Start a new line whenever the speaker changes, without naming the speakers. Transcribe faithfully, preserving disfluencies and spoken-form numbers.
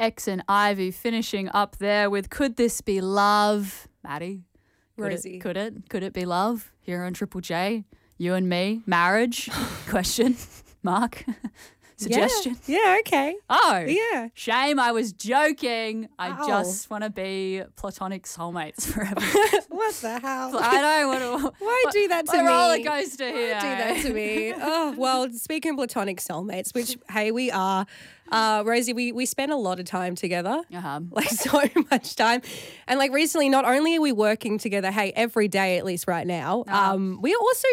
X and Ivy finishing up there with Could This Be Love? Maddie? Could
Rosie.
It, could it? Could it be love? Here on Triple J. You and me. Marriage? Question? Mark? Suggestion?
Yeah, yeah, okay.
Oh.
Yeah.
Shame, I was joking. I
Ow.
just want to be platonic soulmates forever.
What the hell?
I don't want to.
Why do that to
what
me?
a roller coaster here.
Why do that to me? Oh, well, speaking of platonic soulmates, which, hey, we are. Uh, Rosie, we, we spend a lot of time together,
Uh-huh.
like so much time. And like recently, not only are we working together, hey, every day at least right now,
Uh-huh.
um, we are also